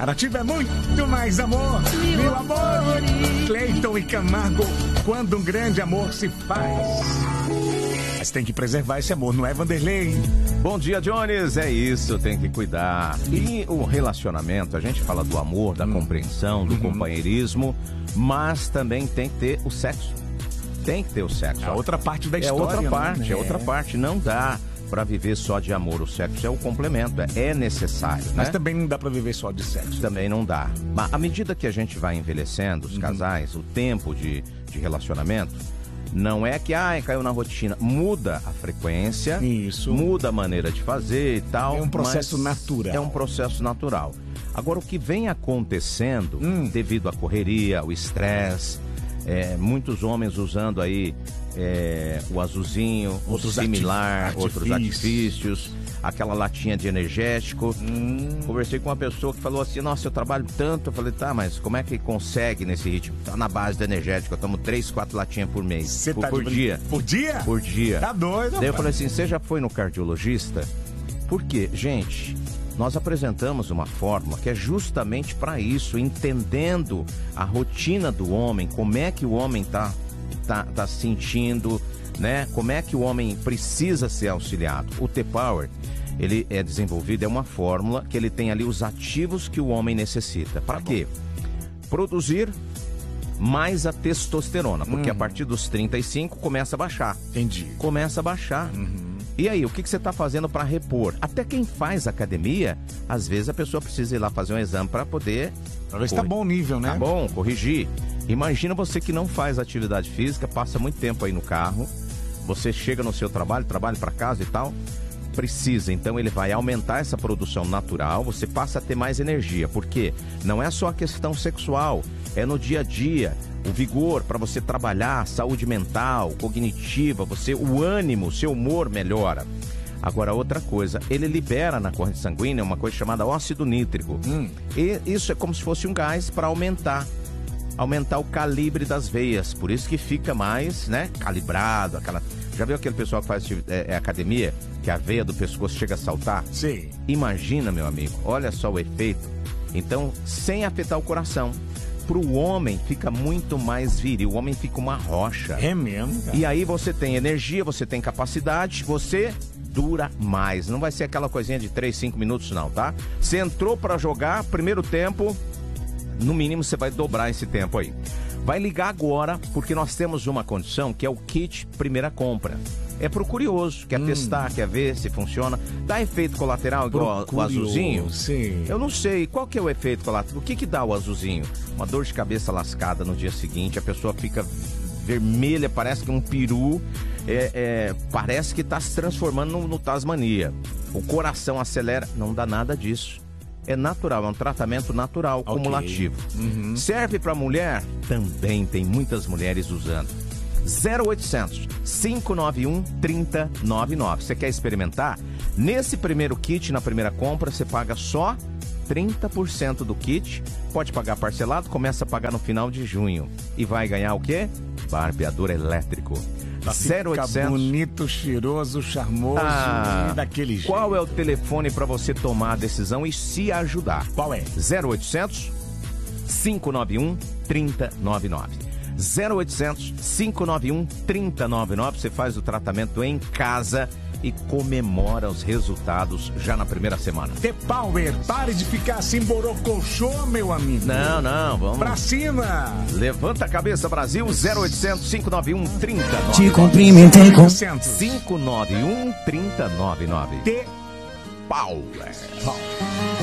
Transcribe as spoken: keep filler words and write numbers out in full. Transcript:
A Nativa é muito mais amor, meu amor. Cleiton e Camargo, quando um grande amor se faz. Mas tem que preservar esse amor, não é, Vanderlei? Bom dia, Jones. É isso, tem que cuidar. E o relacionamento, a gente fala do amor, da hum. compreensão, do uhum. companheirismo, mas também tem que ter o sexo. Tem que ter o sexo. É outra parte da é história. Outra parte, né? É outra parte. Não dá para viver só de amor. O sexo é o complemento, é necessário. Mas né? também não dá para viver só de sexo. Também não dá. Mas à medida que a gente vai envelhecendo, os uhum. casais, o tempo de, de relacionamento, não é que, ai, caiu na rotina. Muda a frequência, Isso. muda a maneira de fazer e tal. É um processo natural. É um processo natural. Agora, o que vem acontecendo, hum. devido à correria, ao estresse, é, muitos homens usando aí é, o azulzinho, outros o similar, artif- outros artifícios, aquela latinha de energético. Hum. Conversei com uma pessoa que falou assim, nossa, eu trabalho tanto. Eu falei, tá, mas como é que consegue nesse ritmo? Tá na base do energético, eu tomo três, quatro latinhas por mês. Cê por, tá por de... dia. Por dia? Por dia. Tá doido, Daí eu falei assim, você já foi no cardiologista? Por quê? Gente, nós apresentamos uma fórmula que é justamente para isso, entendendo a rotina do homem, como é que o homem tá, tá, tá sentindo, né? Como é que o homem precisa ser auxiliado. O T-Power, ele é desenvolvido, é uma fórmula que ele tem ali os ativos que o homem necessita. Para tá quê? Produzir mais a testosterona, porque hum. a partir dos trinta e cinco começa a baixar. Entendi. Começa a baixar. Uhum. E aí, o que, que você está fazendo para repor? Até quem faz academia, às vezes a pessoa precisa ir lá fazer um exame para poder... Pra ver se tá bom o nível, né? Tá bom, corrigir. Imagina você que não faz atividade física, passa muito tempo aí no carro, você chega no seu trabalho, trabalha para casa e tal, precisa, então ele vai aumentar essa produção natural, você passa a ter mais energia, porque não é só a questão sexual, é no dia a dia, o vigor para você trabalhar, saúde mental, cognitiva, você, o ânimo, o seu humor melhora. Agora, outra coisa, ele libera na corrente sanguínea uma coisa chamada óxido nítrico. Hum. E isso é como se fosse um gás para aumentar, aumentar o calibre das veias. Por isso que fica mais, né, calibrado. Aquela... Já viu aquele pessoal que faz é, é, academia, que a veia do pescoço chega a saltar? Sim. Imagina, meu amigo, olha só o efeito. Então, sem afetar o coração. Para o homem fica muito mais viril, o homem fica uma rocha. É mesmo, cara. E aí você tem energia, você tem capacidade, você dura mais. Não vai ser aquela coisinha de três, cinco minutos não, tá? Você entrou para jogar, primeiro tempo, no mínimo você vai dobrar esse tempo aí. Vai ligar agora, porque nós temos uma condição que é o kit primeira compra. É pro curioso, quer hum. testar, quer ver se funciona. Dá efeito colateral igual o azulzinho? Sim. Eu não sei. Qual que é o efeito colateral? O que que dá o azulzinho? Uma dor de cabeça lascada no dia seguinte, a pessoa fica vermelha, parece que um peru, é, é, parece que tá se transformando no, no Tasmania. O coração acelera, não dá nada disso. É natural, é um tratamento natural, okay. Cumulativo. Uhum. Serve para mulher? Também tem muitas mulheres usando. zero oitocentos, cinco nove um, três zero nove nove. Você quer experimentar? Nesse primeiro kit, na primeira compra, você paga só trinta por cento do kit. Pode pagar parcelado, começa a pagar no final de junho. E vai ganhar o quê? Barbeador elétrico. zero oitocentos. Bonito, cheiroso, charmoso ah, e daquele jeito. Qual é o telefone para você tomar a decisão e se ajudar? Qual é? zero oitocentos, cinco nove um, três zero nove nove. zero oitocentos, cinco nove um, três zero nove nove. Você faz o tratamento em casa e comemora os resultados já na primeira semana. T-Power, pare de ficar assim borocochô, meu amigo. Não, não, vamos. Pra cima. Levanta a cabeça, Brasil. zero oitocentos, cinco nove um, três zero nove nove. Te cumprimentei com cinco nove um, três zero nove nove. T-Power.